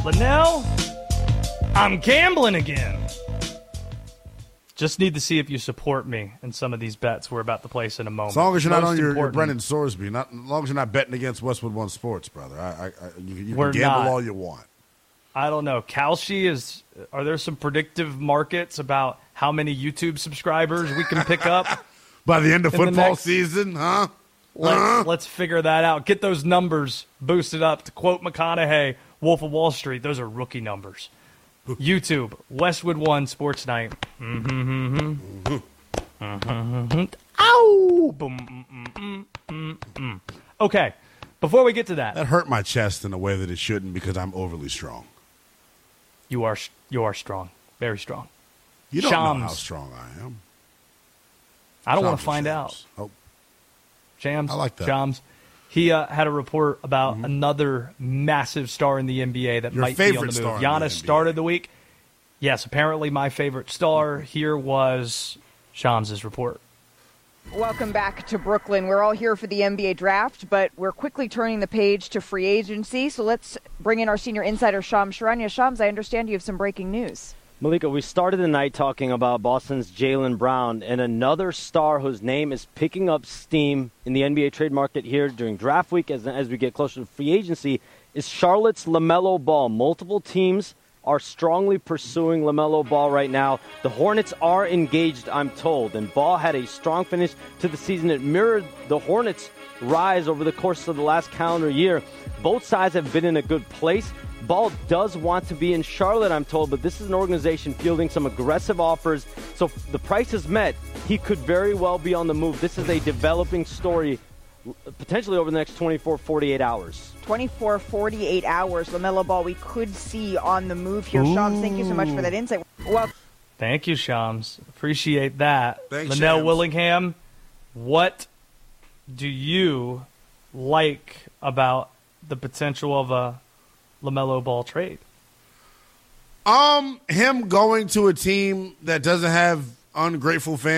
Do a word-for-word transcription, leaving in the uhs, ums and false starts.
Linnell, I'm gambling again. Just need to see if you support me in some of these bets we're about to place in a moment. As long as you're Most not on your, your important- Brendan Sorsby, not, as long as you're not betting against Westwood One Sports, brother. I, I, I, you you We're can gamble not. all you want. I don't know. Kalshi is. Are there some predictive markets about how many YouTube subscribers we can pick up by the end of in the football next- season? Huh? Let's Huh? let's figure that out. Get those numbers boosted up. To quote McConaughey, Wolf of Wall Street, those are rookie numbers. YouTube, Westwood One Sports Night. Mm-hmm, mm-hmm. Mm-hmm. Ow! Boom. Mm, mm, mm, mm. Okay, before we get to that, That hurt my chest in a way that it shouldn't because I'm overly strong. you are you are strong, very strong. You don't know Shams. how strong I am. I don't want Shams to find or out. Shams? Oh, Shams, I like that. Shams. He uh, had a report about mm-hmm. another massive star in the N B A that Your might be on favorite the star move. in the Giannis N B A. started the week. Yes, apparently my favorite star. Here was Shams' report. Welcome back to Brooklyn. We're all here for the N B A draft, but we're quickly turning the page to free agency. So let's bring in our senior insider, Shams Charania. Shams, I understand you have some breaking news. Malika, we started the night talking about Boston's Jaylen Brown, and another star whose name is picking up steam in the N B A trade market here during draft week as, as we get closer to free agency is Charlotte's LaMelo Ball. Multiple teams are strongly pursuing LaMelo Ball right now. The Hornets are engaged, I'm told, and Ball had a strong finish to the season. It mirrored the Hornets' rise over the course of the last calendar year. Both sides have been in a good place. Ball does want to be in Charlotte, I'm told, but this is an organization fielding some aggressive offers. So if the price is met, he could very well be on the move. This is a developing story, potentially over the next twenty-four, forty-eight hours. twenty-four, forty-eight hours, LaMelo Ball we could see on the move here. Ooh. Shams, thank you so much for that insight. Well, thank you, Shams. Appreciate that. Thanks, Linnell Shams. Willingham, what do you like about the potential of a LaMelo Ball trade? Um, him going to a team that doesn't have ungrateful fans.